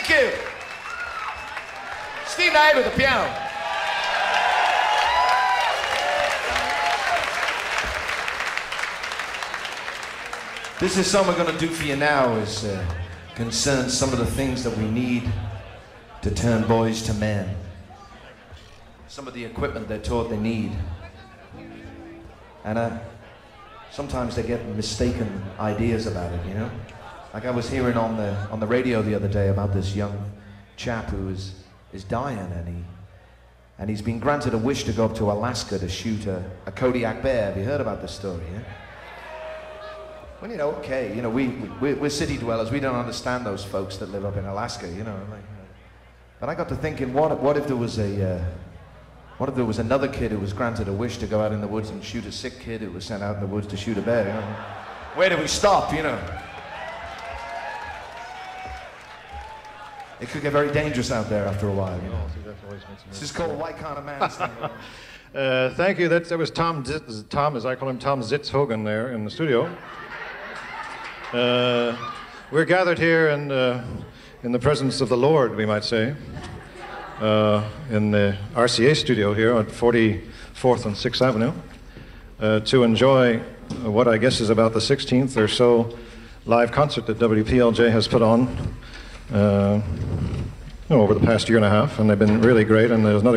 Thank you. Steve Knight with the piano. This is song we're going to do for you now is concerns some of the things that we need to turn boys to men. Some of the equipment they're taught they need. And sometimes they get mistaken ideas about it, you know? Like I was hearing on the radio the other day about this young chap who is dying, and he's been granted a wish to go up to Alaska to shoot a Kodiak bear. Have you heard about this story, yeah? Well, you know, okay, you know, we're city dwellers. We don't understand those folks that live up in Alaska, you know. Like, but I got to thinking, what if there was another kid who was granted a wish to go out in the woods and shoot a sick kid who was sent out in the woods to shoot a bear, you know? Where do we stop, you know? It could get very dangerous out there after a while, you know? This is called Why Can't a Man Stand? Thank you. That was Tom, as I call him, Tom Zitz Hogan there in the studio. We're gathered here in the presence of the Lord, we might say, in the RCA studio here on 44th and 6th Avenue, to enjoy what I guess is about the 16th or so live concert that WPLJ has put on over the past year and a half, and they've been really great. And there's another